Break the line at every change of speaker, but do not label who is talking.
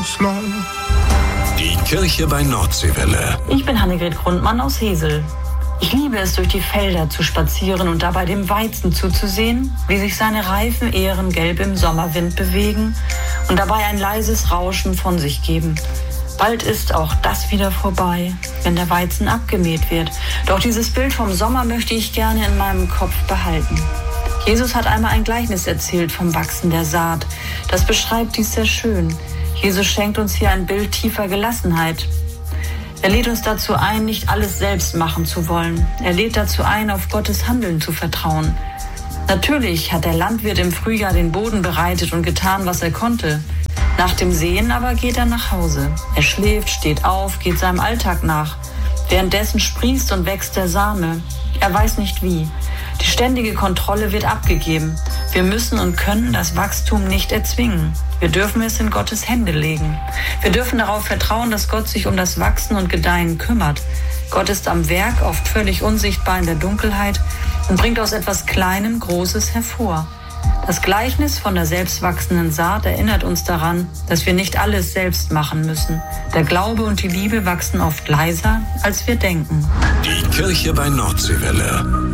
Die Kirche bei Nordseewelle.
Ich bin Annegret Grundmann aus Hesel. Ich liebe es, durch die Felder zu spazieren und dabei dem Weizen zuzusehen, wie sich seine reifen Ähren gelb im Sommerwind bewegen und dabei ein leises Rauschen von sich geben. Bald ist auch das wieder vorbei, wenn der Weizen abgemäht wird. Doch dieses Bild vom Sommer möchte ich gerne in meinem Kopf behalten. Jesus hat einmal ein Gleichnis erzählt vom Wachsen der Saat. Das beschreibt dies sehr schön. Jesus schenkt uns hier ein Bild tiefer Gelassenheit. Er lädt uns dazu ein, nicht alles selbst machen zu wollen. Er lädt dazu ein, auf Gottes Handeln zu vertrauen. Natürlich hat der Landwirt im Frühjahr den Boden bereitet und getan, was er konnte. Nach dem Säen aber geht er nach Hause. Er schläft, steht auf, geht seinem Alltag nach. Währenddessen sprießt und wächst der Same. Er weiß nicht wie. Die ständige Kontrolle wird abgegeben. Wir müssen und können das Wachstum nicht erzwingen. Wir dürfen es in Gottes Hände legen. Wir dürfen darauf vertrauen, dass Gott sich um das Wachsen und Gedeihen kümmert. Gott ist am Werk, oft völlig unsichtbar in der Dunkelheit, und bringt aus etwas Kleinem Großes hervor. Das Gleichnis von der selbstwachsenden Saat erinnert uns daran, dass wir nicht alles selbst machen müssen. Der Glaube und die Liebe wachsen oft leiser, als wir denken.
Die Kirche bei Nordseewelle.